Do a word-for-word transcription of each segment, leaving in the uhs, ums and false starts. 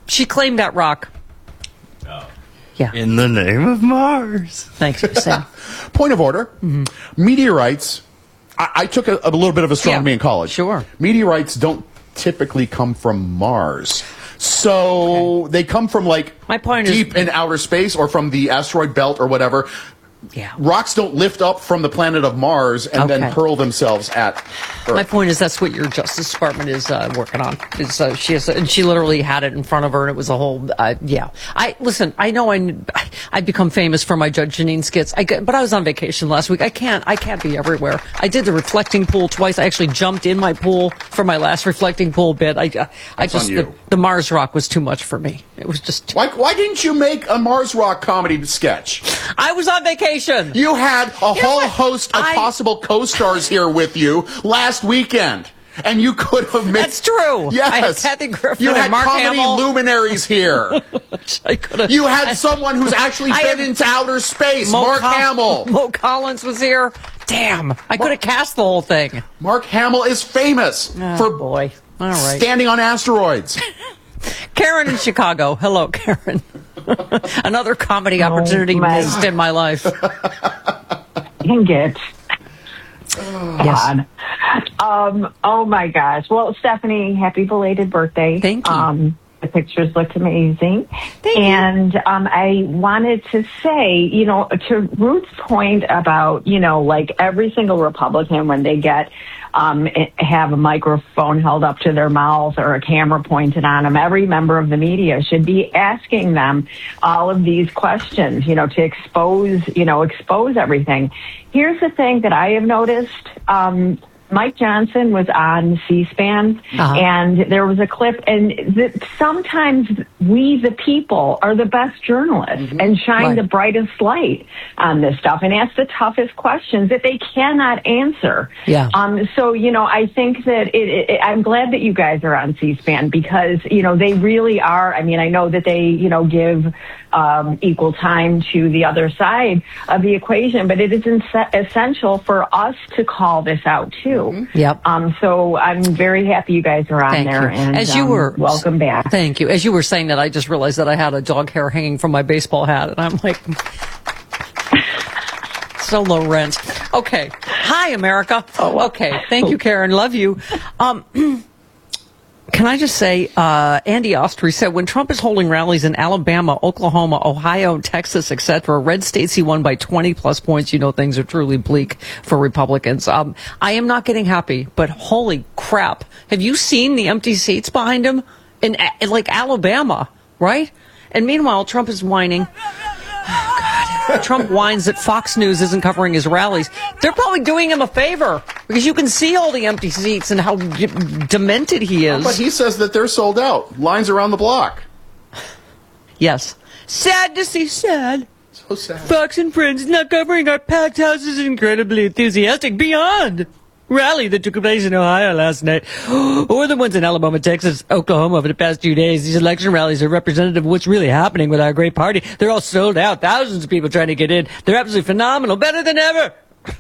She claimed that rock. Oh. Yeah. In the name of Mars. Thanks, Sam. Point of order. Mm-hmm. Meteorites. I, I took a, a little bit of astronomy Yeah, in college. sure. Meteorites don't typically come from Mars. So Okay. they come from like My point deep is, in outer space or from the asteroid belt or whatever. Yeah. Rocks don't lift up from the planet of Mars and Okay. then hurl themselves at Earth. My point is that's what your Justice Department is uh, working on. Is uh, she has, and she literally had it in front of her, and it was a whole. Uh, yeah, I listen. I know I I become famous for my Judge Janine skits. I get, but I was on vacation last week. I can't. I can't be everywhere. I did the reflecting pool twice. I actually jumped in my pool for my last reflecting pool bit. I I That's just on you. the, the Mars rock was too much for me. It was just. Why, why didn't you make a Mars rock comedy sketch? I was on vacation. You had a whole what? host of I- possible co-stars here with you last weekend. And you could have made... That's true. Yes. I had Kathy Griffin You and had Mark comedy Hamill. luminaries here. I could have. You had someone who's actually I been had- into outer space. Mo Mark Col- Hamill. Mo Collins was here. Damn, I could have cast the whole thing. Mark Hamill is famous Oh, for boy. All right. standing on asteroids. Karen in Chicago. Hello, Karen. Another comedy opportunity my. missed in my life. Dang it. Yes. Um, oh my gosh. Well, Stephanie, happy belated birthday. Thank you. Um, the pictures looked amazing. Thank you. and um, I wanted to say, you know, to Ruth's point about, you know, like every single Republican, when they get um, have a microphone held up to their mouth or a camera pointed on them, every member of the media should be asking them all of these questions, you know, to expose, you know, expose everything. Here's the thing that I have noticed. Um, Mike Johnson was on C-SPAN, Uh-huh. and there was a clip, and th- sometimes we, the people, are the best journalists Mm-hmm. and shine Right. the brightest light on this stuff and ask the toughest questions that they cannot answer. Yeah. Um, so, you know, I think that it, it, I'm glad that you guys are on C-SPAN because, you know, they really are. I mean, I know that they, you know, give um, equal time to the other side of the equation, but it is ins- essential for us to call this out too. Yep. Um, so I'm very happy you guys are on Thank there. you. And As you um, were, welcome back. Thank you. As you were saying that, I just realized that I had a dog hair hanging from my baseball hat, and I'm like, so low rent. Okay. Hi, America. Oh, okay. Thank you, Karen. Love you. Um, Can I just say, uh, Andy Ostry said, when Trump is holding rallies in Alabama, Oklahoma, Ohio, Texas, et cetera, red states he won by twenty plus points, you know things are truly bleak for Republicans. Um, I am not getting happy, but holy crap. Have you seen the empty seats behind him? In, in like Alabama, right? And meanwhile, Trump is whining. Trump whines that Fox News isn't covering his rallies. They're probably doing him a favor because you can see all the empty seats and how d- demented he is. But he says that they're sold out. Lines around the block. Yes. Sad to see, sad. So sad. Fox and Friends not covering our packed houses incredibly enthusiastic beyond rally that took place in Ohio last night, or the ones in Alabama, Texas, Oklahoma over the past few days. These election rallies are representative of what's really happening with our great party. They're all sold out. Thousands of people trying to get in. They're absolutely phenomenal. Better than ever.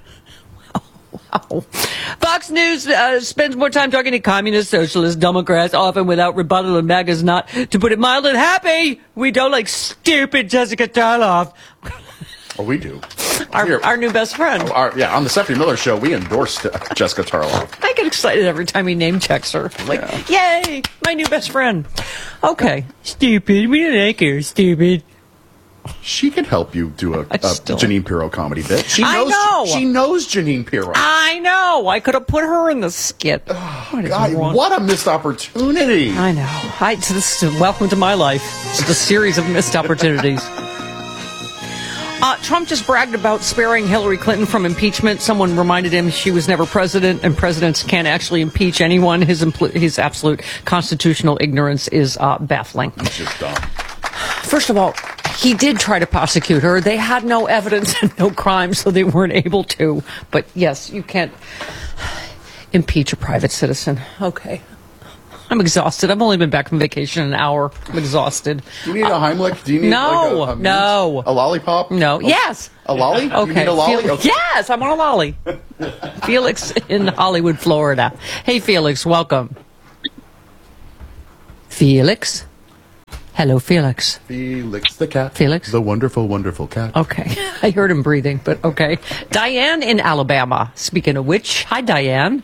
Wow. Fox News uh, spends more time talking to communists, socialists, Democrats, often without rebuttal, and MAGA's not, to put it mild and happy. We don't like stupid Jessica Tarloff. Oh, we do. Our, Here. our new best friend. Our- yeah, on the Stephanie Miller Show, we endorsed uh, Jessica Tarloff. I get excited every time he name checks her. Like, yay, my new best friend. Okay. Stupid. We don't like her. Stupid. She could help you do a, a still- Janine Pirro comedy bit. She I knows, know. She knows Janine Pirro. I know. I could have put her in the skit. What is God, wrong? what a missed opportunity. I know. I, this is, welcome to my life. It's a series of missed opportunities. Uh, Trump just bragged about sparing Hillary Clinton from impeachment. Someone reminded him she was never president, and presidents can't actually impeach anyone. His impl- his absolute constitutional ignorance is uh, baffling. It's just dumb. First of all, he did try to prosecute her. They had no evidence and no crime, so they weren't able to. But yes, you can't impeach a private citizen. Okay. I'm exhausted. I've only been back from vacation an hour. I'm exhausted. Do you need a Heimlich? Do you need No, like a, a no. mint? A lollipop? No. A, Yes. A lolly? Okay. You need a lolly? Fel- Okay. Yes, I'm on a lolly. Felix in Hollywood, Florida. Hey, Felix, welcome. Felix? Hello, Felix. Felix the cat. Felix? The wonderful, wonderful cat. Okay. I heard him breathing, but okay. Diane in Alabama. Speaking of which, hi, Diane.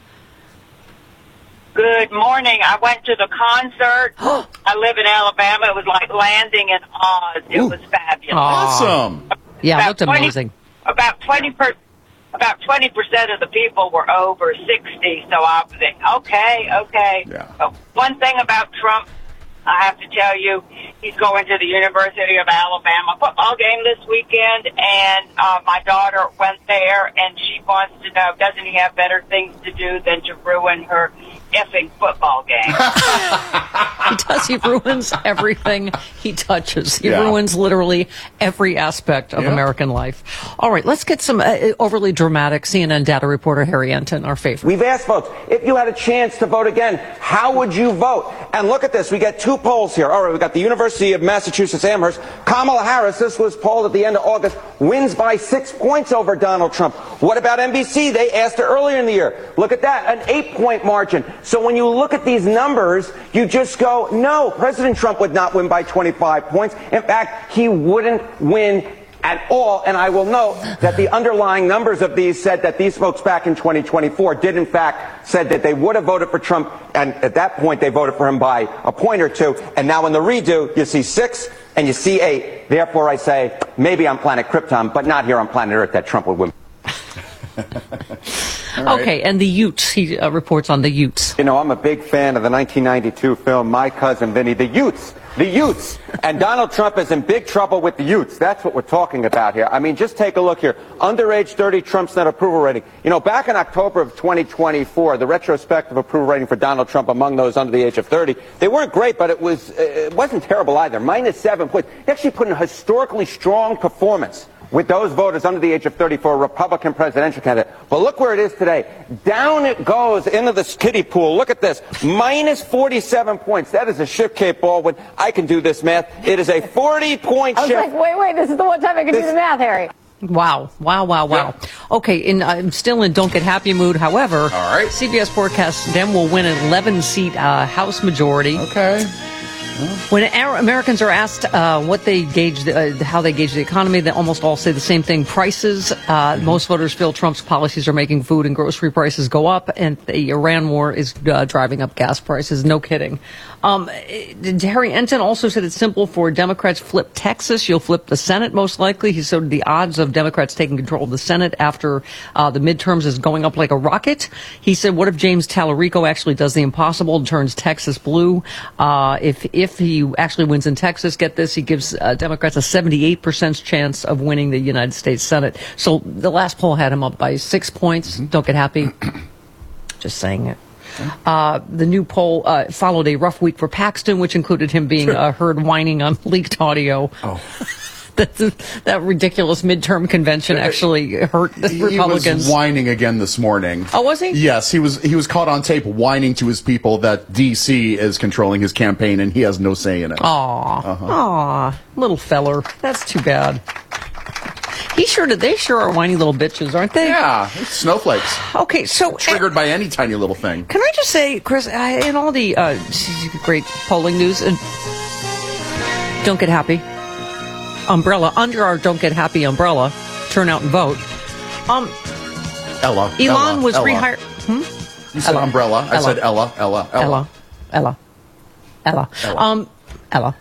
Good morning. I went to the concert. I live in Alabama. It was like landing in Oz. It Ooh. was fabulous. Awesome. Yeah, it About looked twenty amazing. About twenty per, about twenty percent of the people were over sixty. So I was like, okay, okay. Yeah. But one thing about Trump, I have to tell you, he's going to the University of Alabama football game this weekend, and uh, my daughter went there, and she wants to know, doesn't he have better things to do than to ruin her effing football game? He does. He ruins everything he touches. He Yeah. ruins literally every aspect of Yeah. American life. All right, let's get some uh, overly dramatic C N N data reporter Harry Enton, our favorite. We've asked folks, if you had a chance to vote again, how would you vote? And look at this. We get two polls here. All right, we've got the University of Massachusetts Amherst. Kamala Harris, this was polled at the end of August, wins by six points over Donald Trump. What about N B C? They asked her earlier in the year. Look at that, an eight-point margin. So when you look at these numbers, you just go, no, President Trump would not win by twenty-five points. In fact, he wouldn't win at all. And I will note that the underlying numbers of these said that these folks back in twenty twenty-four did in fact said that they would have voted for Trump. And at that point, they voted for him by a point or two. And now in the redo, you see six and you see eight. Therefore, I say maybe on planet Krypton, but not here on planet Earth that Trump would win. Right. Okay, and the Utes. He uh, reports on the Utes. You know, I'm a big fan of the nineteen ninety-two film My Cousin Vinny, The Utes. The Utes. And Donald Trump is in big trouble with the Utes. That's what we're talking about here. I mean, just take a look here. Underage thirty, Trump's net approval rating. You know, back in October of twenty twenty-four, the retrospective approval rating for Donald Trump among those under the age of thirty, they weren't great, but it was uh, it wasn't terrible either. Minus seven points. They actually put in a historically strong performance with those voters under the age of thirty for a Republican presidential candidate. But look where it is today. Down it goes into the kiddie pool. Look at this. Minus forty-seven points. That is a shift, Kate Baldwin. I can do this math. It is a forty-point I was shift. like, wait, wait, this is the one time I can do This- the math, Harry. Wow, wow, wow, wow. Okay, in, I'm still in don't get happy mood. However, All right. C B S forecasts Dem will win an eleven-seat uh, House majority. Okay. When Ar- Americans are asked uh, what they gauge, the, uh, how they gauge the economy, they almost all say the same thing: prices. Uh, Mm-hmm. Most voters feel Trump's policies are making food and grocery prices go up, and the Iran war is uh, driving up gas prices. No kidding. Um, it- Harry Enton also said it's simple for Democrats flip Texas. You'll flip the Senate most likely. He said the odds of Democrats taking control of the Senate after uh, the midterms is going up like a rocket. He said, what if James Tallarico actually does the impossible and turns Texas blue? Uh, if if he actually wins in Texas, get this, he gives uh, Democrats a seventy-eight percent chance of winning the United States Senate. So the last poll had him up by six points. Mm-hmm. Don't get happy. Just saying it. Uh, the new poll uh, followed a rough week for Paxton, which included him being uh, heard whining on leaked audio. Oh. that, that ridiculous midterm convention actually hurt the He Republicans. was whining again this morning. Oh, was he? Yes, he was. He was caught on tape whining to his people that D C is controlling his campaign and he has no say in it. Aw, Uh-huh. aw, little feller. That's too bad. He sure did. They sure are whiny little bitches, aren't they? Yeah, it's snowflakes. Okay, so Triggered by any tiny little thing. Can I just say, Chris, I, in all the uh, great polling news, and don't get happy. Umbrella, under our don't get happy umbrella, turn out and vote. Um, Ella. Elon Ella, was Ella. rehired. Hmm? You said Ella. umbrella. I Ella. said Ella. Ella. Ella. Ella, Ella, Ella, Ella. um, Ella.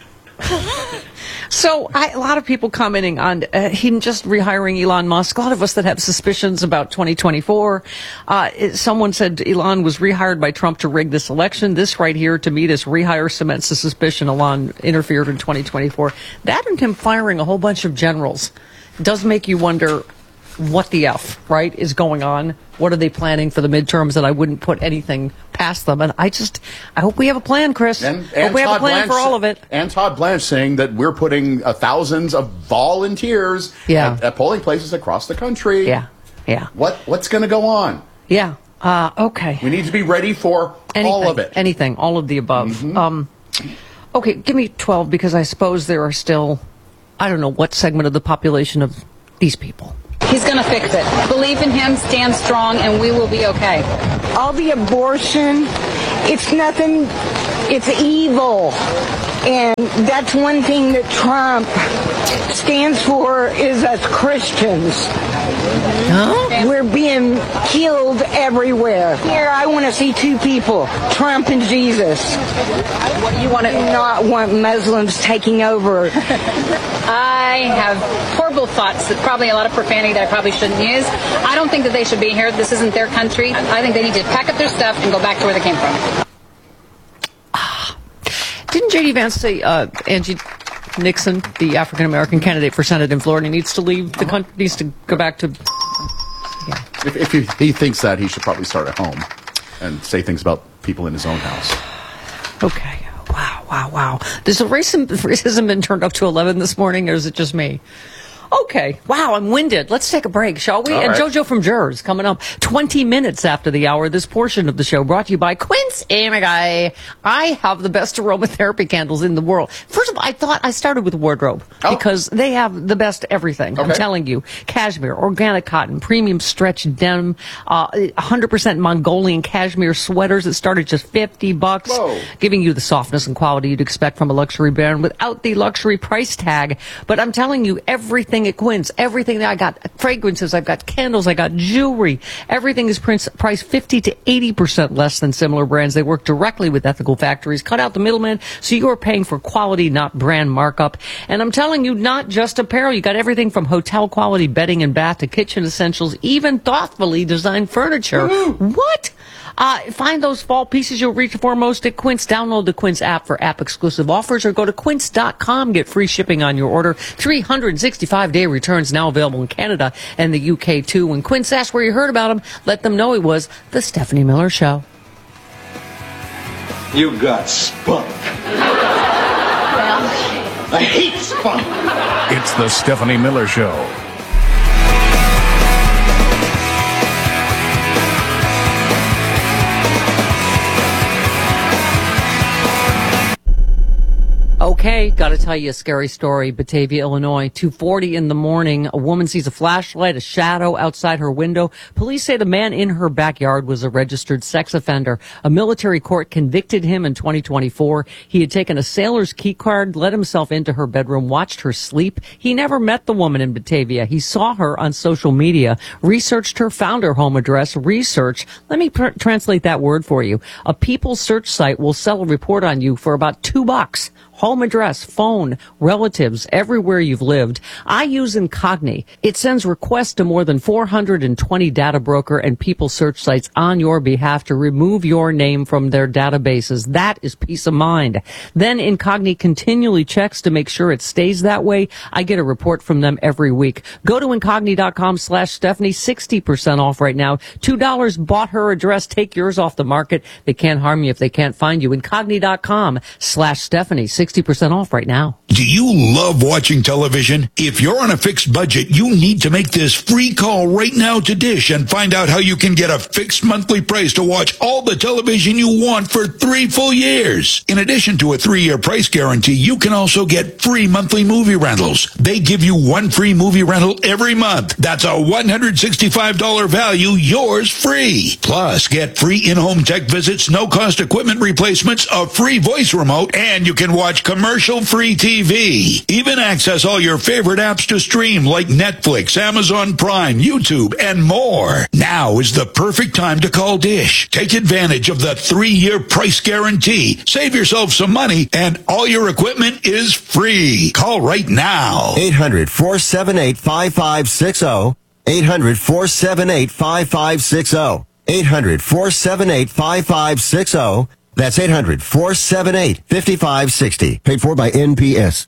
So I, a lot of people commenting on uh, him just rehiring Elon Musk. A lot of us that have suspicions about twenty twenty-four. Uh, it- someone said Elon was rehired by Trump to rig this election. This right here, to me, this rehire cements the suspicion Elon interfered in twenty twenty-four. That and him firing a whole bunch of generals does make you wonder what the F, right, is going on. What are they planning for the midterms? And I wouldn't put anything past them. And I just, I hope we have a plan, Chris. And, hope and we have Todd a plan Blanche, for all of it. And Todd Blanche saying that we're putting uh, thousands of volunteers Yeah. at, at polling places across the country. Yeah, yeah, What What's going to go on? yeah. Uh, okay. We need to be ready for Anything, all of it. Anything, all of the above. Mm-hmm. Um, okay, give me twelve because I suppose there are still, I don't know what segment of the population of these people. He's going to fix it. Believe in him, stand strong, and we will be okay. All the abortion, it's nothing, it's evil. And that's one thing that Trump stands for is us Christians. Huh? We're being killed everywhere. Here, I want to see two people, Trump and Jesus. What do you want to not want Muslims taking over? I have horrible thoughts, that probably a lot of profanity that I probably shouldn't use. I don't think that they should be here. This isn't their country. I think they need to pack up their stuff and go back to where they came from. Didn't J D Vance say uh, Angie Nixon, the African-American candidate for Senate in Florida, needs to leave the country, needs to go back to... Yeah. If, if he, he thinks that, he should probably start at home and say things about people in his own house. Okay. Wow, wow, wow. Does the racism, racism been turned up to eleven this morning, or is it just me? Okay. Wow, I'm winded. Let's take a break, shall we? All and right. JoJo from Jers coming up twenty minutes after the hour. This portion of the show brought to you by Quince. Oh my God. I have the best aromatherapy candles in the world. First of all, I thought I started with wardrobe Oh. because they have the best everything. I'm Okay. telling you. Cashmere, organic cotton, premium stretch denim, uh, one hundred percent Mongolian cashmere sweaters that start at just fifty bucks. Whoa. Giving you the softness and quality you'd expect from a luxury brand without the luxury price tag. But I'm telling you, everything at Quince, everything that I got, fragrances, I've got candles, I got jewelry, everything is prince- priced fifty to eighty percent less than similar brands. They work directly with ethical factories, cut out the middleman, so you are paying for quality, not brand markup. And I'm telling you, not just apparel. You got everything from hotel quality bedding and bath to kitchen essentials, even thoughtfully designed furniture. What? Uh, find those fall pieces you'll reach for most at Quince. Download the Quince app for app-exclusive offers or go to quince dot com. Get free shipping on your order. three hundred sixty-five day returns now available in Canada and the U K, too. When Quince asks where you heard about them, let them know it was The Stephanie Miller Show. You got spunk. I hate spunk. It's The Stephanie Miller Show. Okay, got to tell you a scary story. Batavia, Illinois, two forty in the morning. A woman sees a flashlight, a shadow outside her window. Police say the man in her backyard was a registered sex offender. A military court convicted him in twenty twenty-four. He had taken a sailor's key card, let himself into her bedroom, watched her sleep. He never met the woman in Batavia. He saw her on social media, researched her, found her home address, research. Let me pr- translate that word for you. A People search site will sell a report on you for about two bucks. Home address, phone, relatives, everywhere you've lived. I use Incogni. It sends requests to more than four hundred twenty data broker and people search sites on your behalf to remove your name from their databases. That is peace of mind. Then Incogni continually checks to make sure it stays that way. I get a report from them every week. Go to Incogni.com slash Stephanie, sixty percent off right now. two dollars bought her address. Take yours off the market. They can't harm you if they can't find you. Incogni.com slash Stephanie, sixty percent off right now. Do you love watching television? If you're on a fixed budget, you need to make this free call right now to Dish and find out how you can get a fixed monthly price to watch all the television you want for three full years. In addition to a three-year price guarantee, you can also get free monthly movie rentals. They give you one free movie rental every month. That's a one hundred sixty-five dollars value, yours free. Plus, get free in-home tech visits, no-cost equipment replacements, a free voice remote, and you can watch commercial-free T V. Even access all your favorite apps to stream like Netflix, Amazon Prime, YouTube, and more. Now is the perfect time to call Dish. Take advantage of the three-year price guarantee. Save yourself some money, and all your equipment is free. Call right now. eight hundred, four seven eight, five five six zero. eight hundred, four seven eight, five five six zero. eight hundred, four seven eight, five five six zero. That's eight hundred, four seven eight, five five six zero. Paid for by N P S.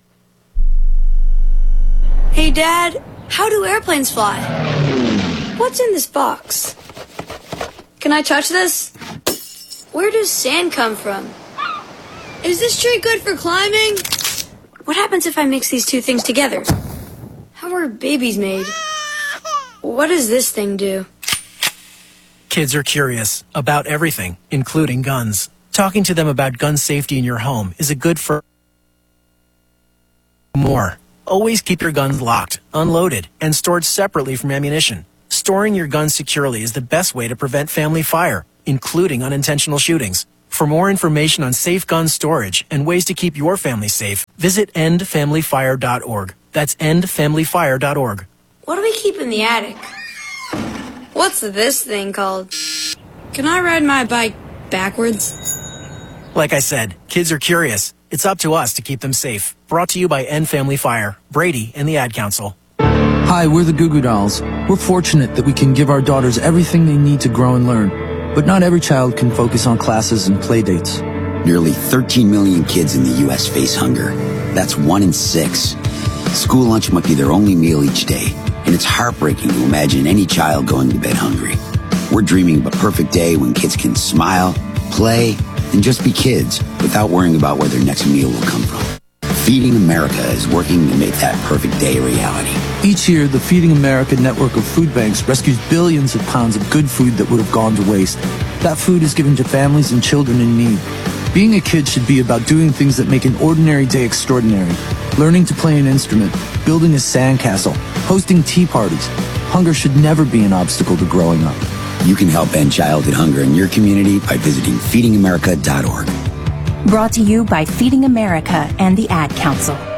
Hey, Dad, how do airplanes fly? What's in this box? Can I touch this? Where does sand come from? Is this tree good for climbing? What happens if I mix these two things together? How are babies made? What does this thing do? Kids are curious about everything, including guns. Talking to them about gun safety in your home is a good for more. Always keep your guns locked, unloaded, and stored separately from ammunition. Storing your guns securely is the best way to prevent family fire, including unintentional shootings. For more information on safe gun storage and ways to keep your family safe, visit end family fire dot org. That's end family fire dot org. What do we keep in the attic? What's this thing called? Can I ride my bike backwards? Like I said, kids are curious. It's up to us to keep them safe. Brought to you by End Family Fire, Brady, and the Ad Council. Hi, we're the Goo Goo Dolls. We're fortunate that we can give our daughters everything they need to grow and learn. But not every child can focus on classes and play dates. Nearly thirteen million kids in the U S face hunger. That's one in six. School lunch might be their only meal each day, and it's heartbreaking to imagine any child going to bed hungry. We're dreaming of a perfect day when kids can smile, play, and just be kids without worrying about where their next meal will come from. Feeding America is working to make that perfect day a reality. Each year, the Feeding America network of food banks rescues billions of pounds of good food that would have gone to waste. That food is given to families and children in need. Being a kid should be about doing things that make an ordinary day extraordinary. Learning to play an instrument, building a sandcastle, hosting tea parties. Hunger should never be an obstacle to growing up. You can help end childhood hunger in your community by visiting feeding america dot org. Brought to you by Feeding America and the Ad Council.